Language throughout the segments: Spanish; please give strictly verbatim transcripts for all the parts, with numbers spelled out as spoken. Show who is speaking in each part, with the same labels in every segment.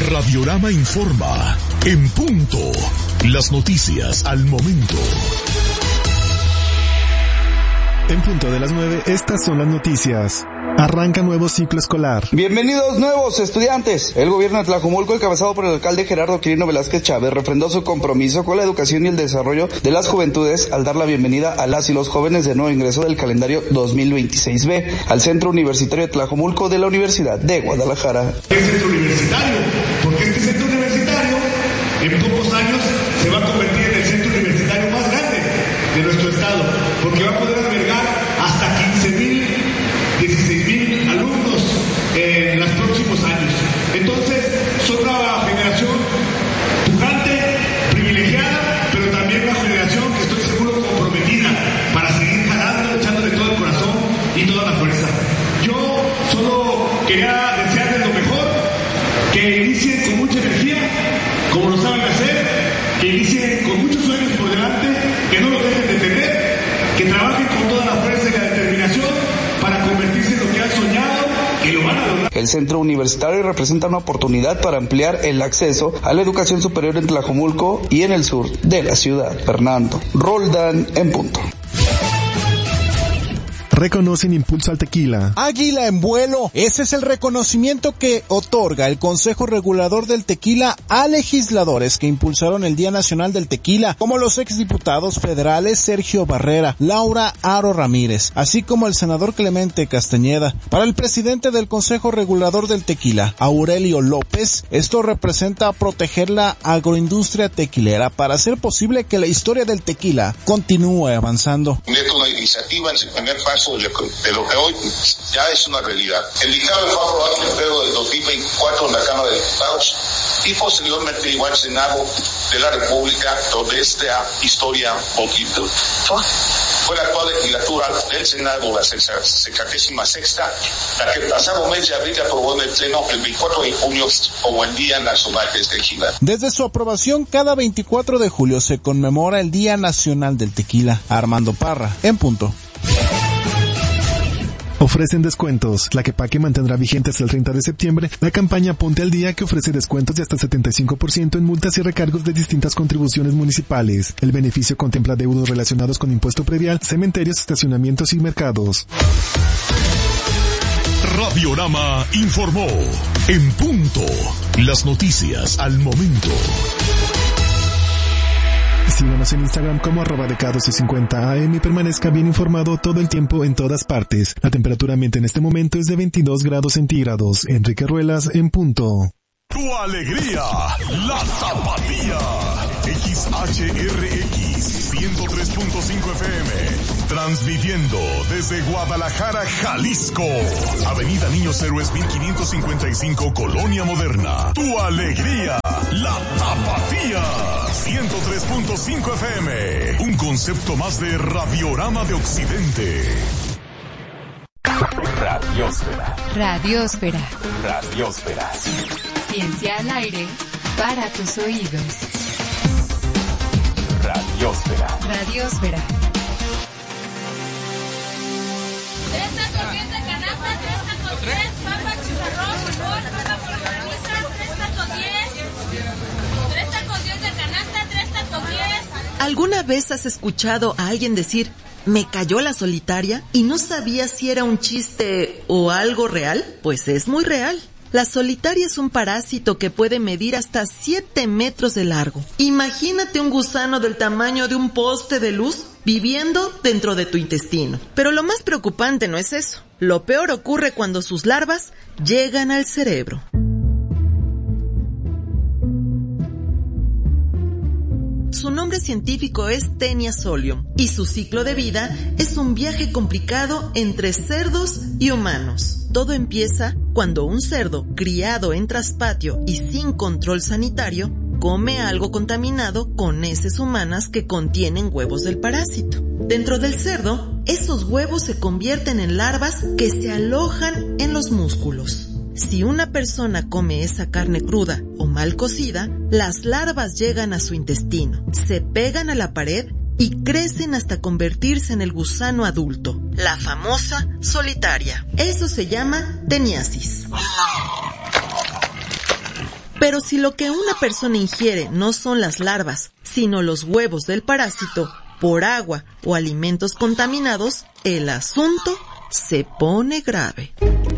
Speaker 1: Radiorama informa, en punto, las noticias al momento.
Speaker 2: En punto de las nueve, estas son las noticias. Arranca nuevo ciclo escolar.
Speaker 3: Bienvenidos nuevos estudiantes. El gobierno de Tlajomulco, encabezado por el alcalde Gerardo Quirino Velázquez Chávez, refrendó su compromiso con la educación y el desarrollo de las juventudes al dar la bienvenida a las y los jóvenes de nuevo ingreso del calendario dos mil veintiséis B al Centro Universitario de Tlajomulco de la Universidad de Guadalajara.
Speaker 4: ¿Qué centro universitario? Porque este centro universitario en pocos años se va a convertir en el centro universitario más grande de nuestro estado, porque va a poder albergar hasta quince mil, dieciséis mil alumnos en los próximos años. Entonces, son una generación pujante, privilegiada, pero también una generación que estoy seguro comprometida para seguir jalando, echándole todo el corazón y toda la fuerza. Yo solo quería desearles lo mejor, que inicien con mucha energía, como lo saben hacer, que inicien con muchos sueños por delante, que no los dejen de tener, que trabajen con toda la fuerza y la determinación para convertirse en lo que han soñado y lo van a lograr.
Speaker 3: El centro universitario representa una oportunidad para ampliar el acceso a la educación superior en Tlajomulco y en el sur de la ciudad. Fernando Roldán, en punto.
Speaker 2: Reconocen impulso al tequila.
Speaker 5: Águila en vuelo. Ese es el reconocimiento que otorga el Consejo Regulador del Tequila a legisladores que impulsaron el Día Nacional del Tequila, como los exdiputados federales Sergio Barrera, Laura Aro Ramírez, así como el senador Clemente Castañeda. Para el presidente del Consejo Regulador del Tequila, Aurelio López, esto representa proteger la agroindustria tequilera para hacer posible que la historia del tequila continúe avanzando.
Speaker 6: Es una iniciativa en su primer paso de lo, que, de lo que hoy ya es una realidad. El dictamen fue aprobado en febrero del dos mil veinticuatro en la Cámara de Diputados y posteriormente igual al Senado de la República, donde esta historia multitud. Fue la actual legislatura del Senado, la sexagésima sexta, la que el pasado mes de abril aprobó en el Pleno el veinticuatro de junio como el Día Nacional del Tequila. Desde su aprobación, cada veinticuatro de julio se conmemora el Día Nacional del Tequila. Armando Parra, en punto.
Speaker 2: Ofrecen descuentos. Tlaquepaque mantendrá vigente hasta el treinta de septiembre la campaña Ponte al Día, que ofrece descuentos de hasta setenta y cinco por ciento en multas y recargos de distintas contribuciones municipales. El beneficio contempla deudos relacionados con impuesto predial, cementerios, estacionamientos y mercados.
Speaker 1: Radiorama informó, en punto, las noticias al momento.
Speaker 2: Síganos en Instagram como arroba de K doce cincuenta A M y permanezca bien informado todo el tiempo en todas partes. La temperatura ambiente en este momento es de veintidós grados centígrados. Enrique Ruelas, en punto.
Speaker 1: Tu alegría, la Tapatía. X H R X ciento tres punto cinco F M. Transmitiendo desde Guadalajara, Jalisco. Avenida Niños Héroes mil quinientos cincuenta y cinco, Colonia Moderna. Tu alegría, la Tapatía. ciento tres punto cinco F M. Un concepto más de Radiorama de Occidente.
Speaker 7: Radiosfera. Radiosfera.
Speaker 8: Radiosfera.
Speaker 7: Ciencia al aire para tus oídos.
Speaker 8: Radiosfera.
Speaker 7: Radiosfera.
Speaker 9: Tres tacos diez de canasta, tres tacos diez, papa, chicharrón, limón, papa por graniza, tres tacos diez, tres tacos diez de canasta, tres tacos diez.
Speaker 10: ¿Alguna vez has escuchado a alguien decir, me cayó la solitaria, y no sabía si era un chiste o algo real? Pues es muy real. La solitaria es un parásito que puede medir hasta siete metros de largo. Imagínate un gusano del tamaño de un poste de luz viviendo dentro de tu intestino. Pero lo más preocupante no es eso. Lo peor ocurre cuando sus larvas llegan al cerebro. Su nombre científico es Taenia solium y su ciclo de vida es un viaje complicado entre cerdos y humanos. Todo empieza cuando un cerdo criado en traspatio y sin control sanitario come algo contaminado con heces humanas que contienen huevos del parásito. Dentro del cerdo, esos huevos se convierten en larvas que se alojan en los músculos. Si una persona come esa carne cruda o mal cocida, las larvas llegan a su intestino, se pegan a la pared y crecen hasta convertirse en el gusano adulto, la famosa solitaria. Eso se llama teniasis. Pero si lo que una persona ingiere no son las larvas, sino los huevos del parásito, por agua o alimentos contaminados, el asunto se pone grave.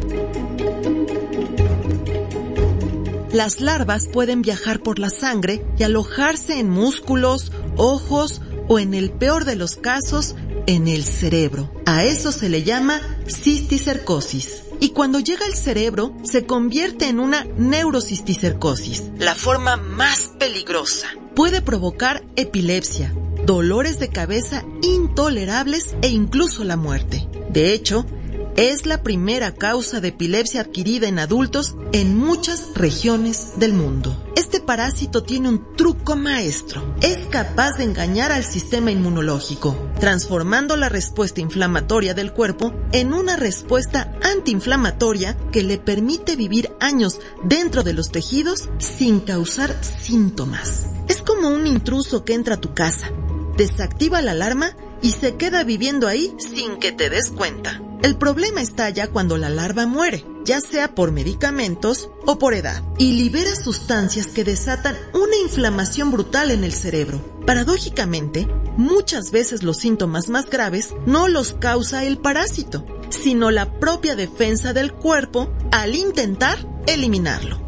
Speaker 10: Las larvas pueden viajar por la sangre y alojarse en músculos, ojos o, en el peor de los casos, en el cerebro. A eso se le llama cisticercosis. Y cuando llega al cerebro, se convierte en una neurocisticercosis, la forma más peligrosa. Puede provocar epilepsia, dolores de cabeza intolerables e incluso la muerte. De hecho, es la primera causa de epilepsia adquirida en adultos en muchas regiones del mundo. Este parásito tiene un truco maestro. Es capaz de engañar al sistema inmunológico, transformando la respuesta inflamatoria del cuerpo en una respuesta antiinflamatoria que le permite vivir años dentro de los tejidos sin causar síntomas. Es como un intruso que entra a tu casa, desactiva la alarma y se queda viviendo ahí sin que te des cuenta. El problema está ya cuando la larva muere, ya sea por medicamentos o por edad, y libera sustancias que desatan una inflamación brutal en el cerebro. Paradójicamente, muchas veces los síntomas más graves no los causa el parásito, sino la propia defensa del cuerpo al intentar eliminarlo.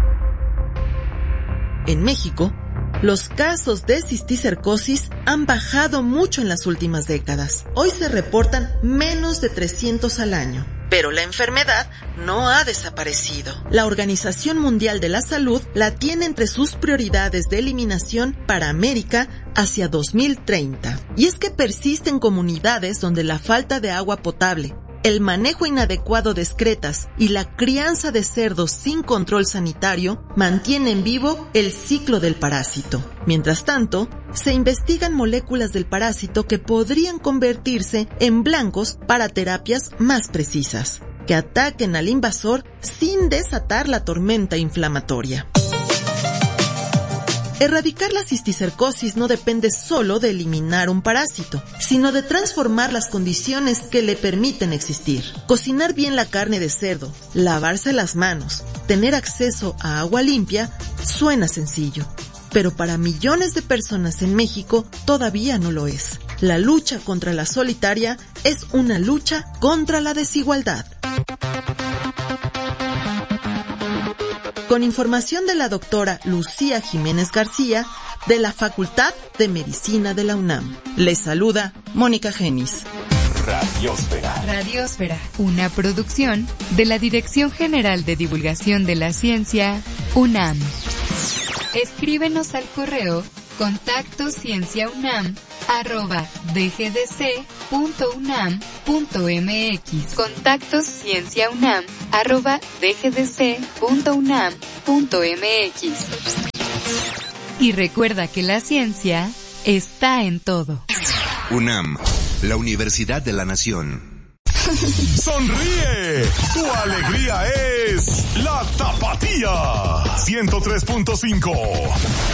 Speaker 10: En México, los casos de cisticercosis han bajado mucho en las últimas décadas. Hoy se reportan menos de trescientos al año. Pero la enfermedad no ha desaparecido. La Organización Mundial de la Salud la tiene entre sus prioridades de eliminación para América hacia dos mil treinta. Y es que persisten comunidades donde la falta de agua potable, el manejo inadecuado de excretas y la crianza de cerdos sin control sanitario mantienen vivo el ciclo del parásito. Mientras tanto, se investigan moléculas del parásito que podrían convertirse en blancos para terapias más precisas, que ataquen al invasor sin desatar la tormenta inflamatoria. Erradicar la cisticercosis no depende solo de eliminar un parásito, sino de transformar las condiciones que le permiten existir. Cocinar bien la carne de cerdo, lavarse las manos, tener acceso a agua limpia, suena sencillo. Pero para millones de personas en México todavía no lo es. La lucha contra la solitaria es una lucha contra la desigualdad. Con información de la doctora Lucía Jiménez García, de la Facultad de Medicina de la UNAM. Les saluda Mónica Genis.
Speaker 8: Radiósfera.
Speaker 7: Radiósfera, una producción de la Dirección General de Divulgación de la Ciencia, UNAM. Escríbenos al correo contacto cienciaunam arroba dgdc.unam.mx. Contacto cienciaunam arroba dgdc.unam.mx. Y recuerda que la ciencia está en todo.
Speaker 11: UNAM, la Universidad de la Nación.
Speaker 1: Sonríe, tu alegría es La Tapatía ciento tres punto cinco.